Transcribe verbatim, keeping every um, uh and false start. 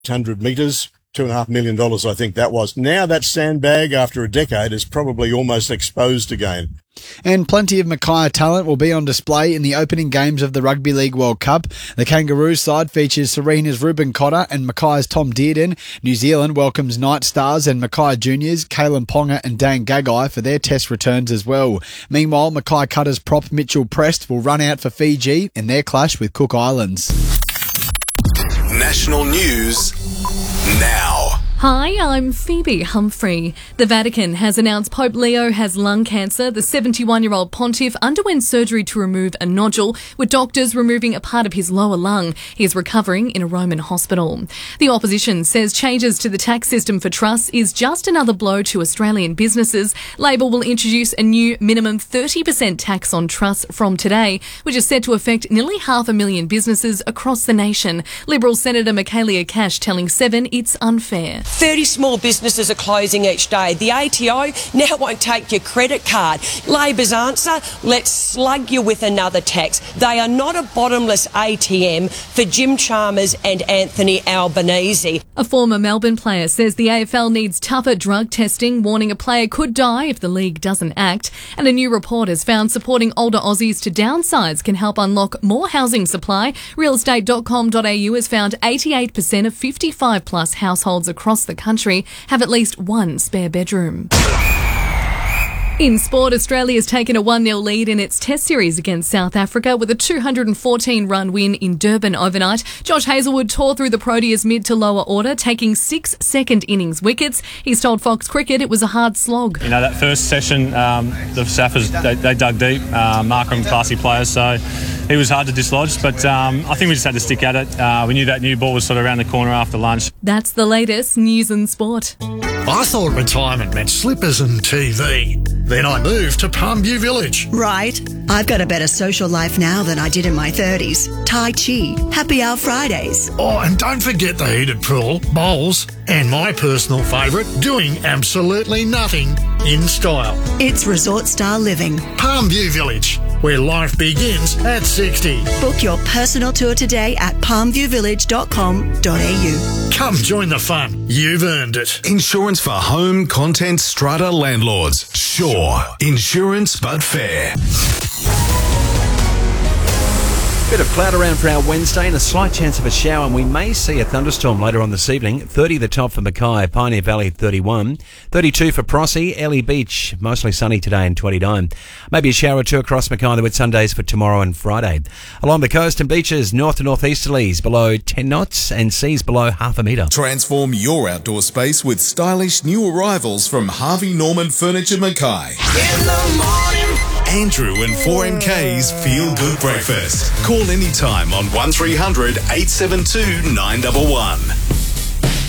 hundred metres, two and a half million dollars, I think that was. Now that sandbag, after a decade, is probably almost exposed again. And plenty of Mackay talent will be on display in the opening games of the Rugby League World Cup. The Kangaroos side features Serena's Ruben Cotter and Mackay's Tom Dearden. New Zealand welcomes Night Stars and Mackay Juniors, Kalen Ponga and Dan Gagai for their test returns as well. Meanwhile, Mackay Cutters prop Mitchell Prest will run out for Fiji in their clash with Cook Islands. National news now. Hi, I'm Phoebe Humphrey. The Vatican has announced Pope Leo has lung cancer. The seventy-one-year-old pontiff underwent surgery to remove a nodule, with doctors removing a part of his lower lung. He is recovering in a Roman hospital. The opposition says changes to the tax system for trusts is just another blow to Australian businesses. Labor will introduce a new minimum thirty percent tax on trusts from today, which is set to affect nearly half a million businesses across the nation. Liberal Senator Michaelia Cash telling Seven it's unfair. thirty small businesses are closing each day. The A T O now won't take your credit card. Labor's answer, let's slug you with another tax. They are not a bottomless A T M for Jim Chalmers and Anthony Albanese. A former Melbourne player says the A F L needs tougher drug testing, warning a player could die if the league doesn't act. And a new report has found supporting older Aussies to downsize can help unlock more housing supply. real estate dot com dot a u has found eighty-eight percent of fifty-five plus households across the country have at least one spare bedroom. In sport, Australia has taken a one nil lead in its Test series against South Africa with a two hundred fourteen run win in Durban overnight. Josh Hazlewood tore through the Proteas mid to lower order, taking six second innings wickets. He's told Fox Cricket it was a hard slog. You know, that first session, um, the Saffers, they, they dug deep. Uh, Markram, classy players, so he was hard to dislodge, but um, I think we just had to stick at it. Uh, we knew that new ball was sort of around the corner after lunch. That's the latest news and sport. I thought retirement meant slippers and T V. Then I moved to Palmview Village. Right. I've got a better social life now than I did in my thirties. Tai Chi, Happy Hour Fridays. Oh, and don't forget the heated pool, bowls, and my personal favourite, doing absolutely nothing in style. It's resort style living. Palmview Village, where life begins at sixty. Book your personal tour today at palmview village dot com dot a u. Come join the fun. You've earned it. Insurance for home, content, strata landlords. Sure. Insurance, but fair. Bit of cloud around for our Wednesday and a slight chance of a shower, and we may see a thunderstorm later on this evening. thirty the top for Mackay, Pioneer Valley thirty-one, thirty-two for Prossie, Ellie Beach, mostly sunny today and twenty-nine. Maybe a shower or two across Mackay with Sundays for tomorrow and Friday. Along the coast and beaches, north to northeasterlies below ten knots and seas below half a metre. Transform your outdoor space with stylish new arrivals from Harvey Norman Furniture Mackay. In the morning. Andrew and four M K's Feel Good Breakfast. Call anytime on one three hundred eight seven two nine one one.